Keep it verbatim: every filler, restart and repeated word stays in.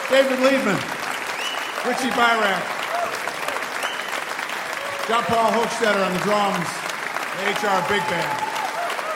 David Liebman, Richie Byrack, John Paul Hochstetter on the drums, the H R Big Band.